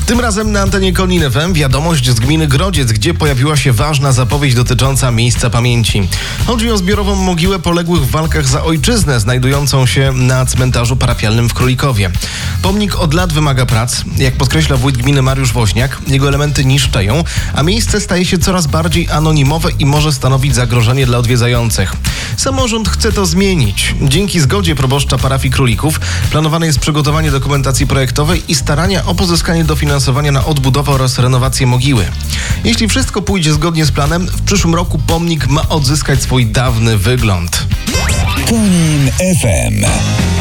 Tym razem na antenie Konin FM wiadomość z gminy Grodziec, gdzie pojawiła się ważna zapowiedź dotycząca miejsca pamięci. Chodzi o zbiorową mogiłę poległych w walkach za ojczyznę, znajdującą się na cmentarzu parafialnym w Królikowie. Pomnik od lat wymaga prac. Jak podkreśla wójt gminy Mariusz Woźniak, jego elementy niszczeją, a miejsce staje się coraz bardziej anonimowe i może stanowić zagrożenie dla odwiedzających. Samorząd chce to zmienić. Dzięki zgodzie proboszcza parafii Królików planowane jest przygotowanie dokumentacji projektowej i starania o pozyskanie dofinansowania na odbudowę oraz renowację mogiły. Jeśli wszystko pójdzie zgodnie z planem, w przyszłym roku pomnik ma odzyskać swój dawny wygląd. Konin FM.